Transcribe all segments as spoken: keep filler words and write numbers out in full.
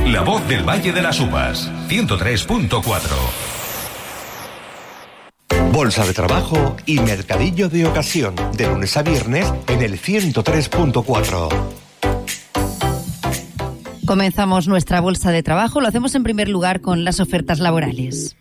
La voz del Valle de las Uvas, ciento tres punto cuatro. Bolsa de Trabajo y Mercadillo de Ocasión, de lunes a viernes en el ciento tres punto cuatro. Comenzamos nuestra bolsa de trabajo. Lo hacemos en primer lugar con las ofertas laborales.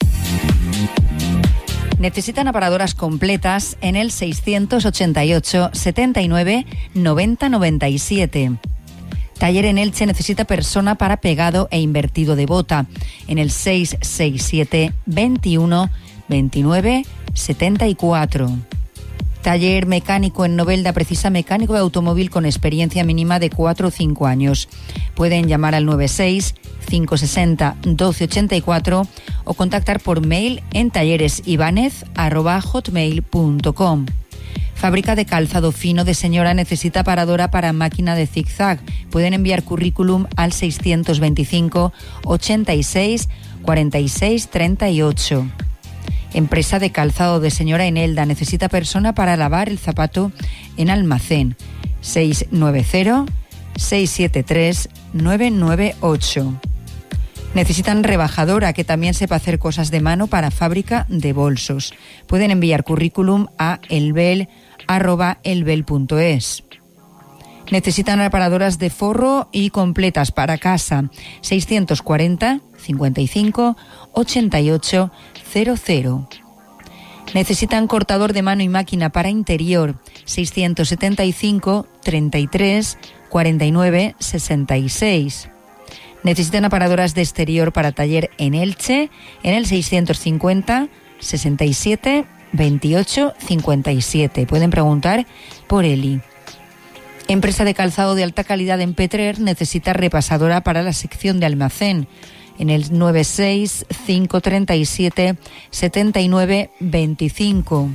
Necesitan aparadoras completas en el seiscientos ochenta y ocho, setenta y nueve, noventa, noventa y siete. Taller en Elche necesita persona para pegado e invertido de bota en el seiscientos sesenta y siete, veintiuno, veintinueve, setenta y cuatro. Taller mecánico en Novelda precisa mecánico de automóvil con experiencia mínima de cuatro o cinco años. Pueden llamar al noventa y seis, cinco sesenta, doce ochenta y cuatro o contactar por mail en talleresibanez arroba hotmail punto com. Fábrica de calzado fino de señora necesita paradora para máquina de zigzag. Pueden enviar currículum al seiscientos veinticinco, ochenta y seis, cuarenta y seis, treinta y ocho. Empresa de calzado de señora en Elda necesita persona para lavar el zapato en almacén. seis nueve cero, seis siete tres, nueve nueve ocho. Necesitan rebajadora que también sepa hacer cosas de mano para fábrica de bolsos. Pueden enviar currículum a elbel arroba elbel punto es. Necesitan reparadoras de forro y completas para casa. seiscientos cuarenta, cincuenta y cinco, ochenta y ocho, cero cero. Necesitan cortador de mano y máquina para interior. seiscientos setenta y cinco, treinta y tres, cuarenta y nueve, sesenta y seis. Necesitan aparadoras de exterior para taller en Elche en el seiscientos cincuenta, sesenta y siete, veintiocho, cincuenta y siete. Pueden preguntar por Eli. Empresa de calzado de alta calidad en Petrer necesita repasadora para la sección de almacén en el noventa y seis, cinco treinta y siete, setenta y nueve, veinticinco.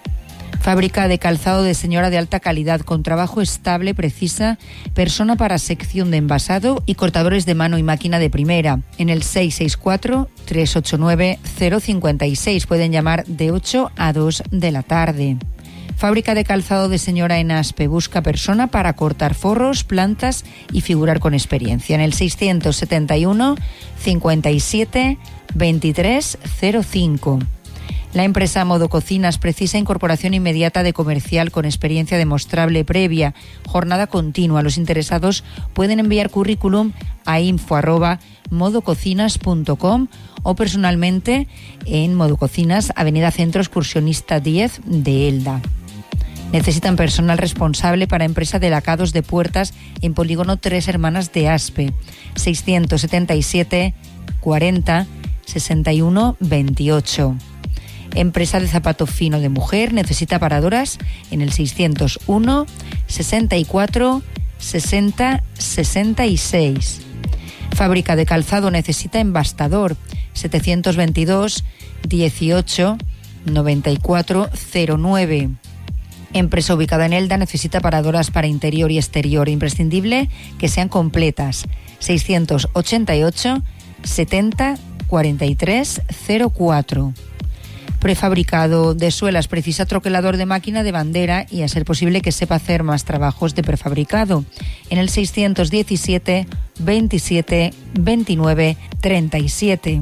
Fábrica de calzado de señora de alta calidad con trabajo estable, precisa, persona para sección de envasado y cortadores de mano y máquina de primera. En el seis seis cuatro, tres ocho nueve, cero cinco seis pueden llamar de ocho a dos de la tarde. Fábrica de calzado de señora en Aspe busca persona para cortar forros, plantas y figurar con experiencia. En el seiscientos setenta y uno, cincuenta y siete, veintitrés, cero cinco. La empresa Modo Cocinas precisa incorporación inmediata de comercial con experiencia demostrable previa, jornada continua. Los interesados pueden enviar currículum a info arroba modococinas punto com o personalmente en Modo Cocinas, Avenida Centro Excursionista diez de Elda. Necesitan personal responsable para empresa de lacados de puertas en Polígono Tres Hermanas de Aspe. seiscientos setenta y siete, cuarenta, sesenta y uno, veintiocho. Empresa de zapato fino de mujer necesita paradoras en el seiscientos uno, sesenta y cuatro, sesenta, sesenta y seis. Fábrica de calzado necesita embastador setecientos veintidós, dieciocho, noventa y cuatro, cero nueve. Empresa ubicada en Elda necesita paradoras para interior y exterior. Imprescindible que sean completas. seiscientos ochenta y ocho, setenta, cuarenta y tres, cero cuatro. Prefabricado de suelas precisa troquelador de máquina de bandera y a ser posible que sepa hacer más trabajos de prefabricado. En el seiscientos diecisiete, veintisiete, veintinueve, treinta y siete.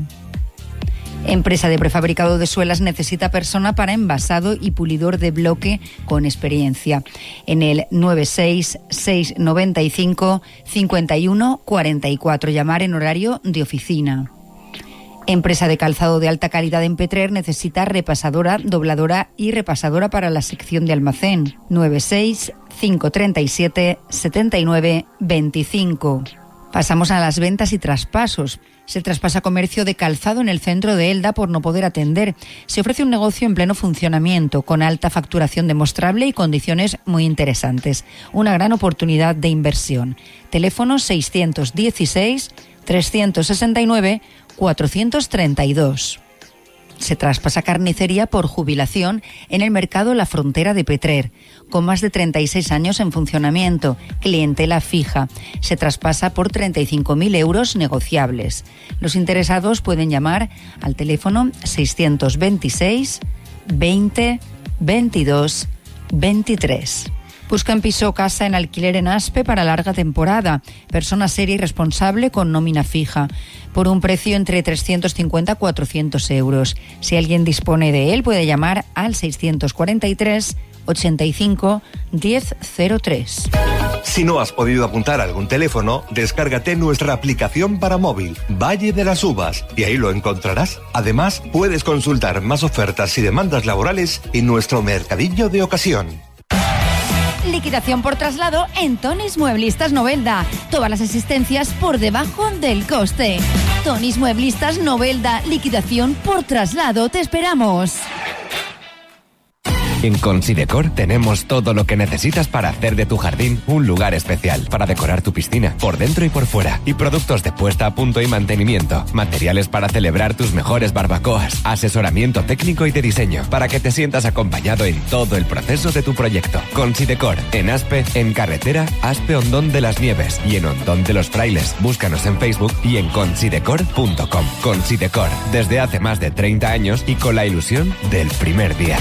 Empresa de prefabricado de suelas necesita persona para envasado y pulidor de bloque con experiencia. En el noventa y seis, seiscientos noventa y cinco, cincuenta y uno, cuarenta y cuatro. Llamar en horario de oficina. Empresa de calzado de alta calidad en Petrer necesita repasadora, dobladora y repasadora para la sección de almacén. noventa y seis, cinco treinta y siete, setenta y nueve, veinticinco. Pasamos a las ventas y traspasos. Se traspasa comercio de calzado en el centro de Elda por no poder atender. Se ofrece un negocio en pleno funcionamiento, con alta facturación demostrable y condiciones muy interesantes. Una gran oportunidad de inversión. Teléfono seiscientos dieciséis, trescientos sesenta y nueve, cuatrocientos treinta y dos. Se traspasa carnicería por jubilación en el mercado La Frontera de Petrer, con más de treinta y seis años en funcionamiento, clientela fija. Se traspasa por treinta y cinco mil euros negociables. Los interesados pueden llamar al teléfono seiscientos veintiséis, veinte, veintidós, veintitrés. Buscan piso o casa en alquiler en Aspe para larga temporada. Persona seria y responsable con nómina fija. Por un precio entre trescientos cincuenta a cuatrocientos euros. Si alguien dispone de él, puede llamar al seiscientos cuarenta y tres ochenta y cinco diez cero tres. Si no has podido apuntar algún teléfono, descárgate nuestra aplicación para móvil, Valle de las Uvas, y ahí lo encontrarás. Además, puedes consultar más ofertas y demandas laborales en nuestro mercadillo de ocasión. Liquidación por traslado en Tonis Mueblistas Novelda. Todas las existencias por debajo del coste. Tonis Mueblistas Novelda. Liquidación por traslado. Te esperamos. En Considecor tenemos todo lo que necesitas para hacer de tu jardín un lugar especial, para decorar tu piscina, por dentro y por fuera, y productos de puesta a punto y mantenimiento, materiales para celebrar tus mejores barbacoas, asesoramiento técnico y de diseño, para que te sientas acompañado en todo el proceso de tu proyecto. Considecor, en Aspe, en carretera Aspe Hondón de las Nieves y en Hondón de los Frailes. Búscanos en Facebook y en considecor punto com. Considecor, desde hace más de treinta años y con la ilusión del primer día.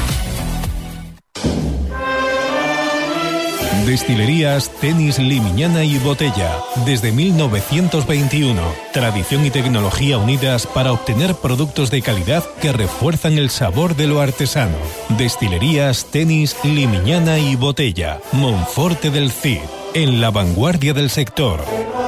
Destilerías Tenis Limiñana y Botella. Desde mil novecientos veintiuno. Tradición y tecnología unidas para obtener productos de calidad que refuerzan el sabor de lo artesano. Destilerías Tenis Limiñana y Botella. Monforte del Cid. En la vanguardia del sector.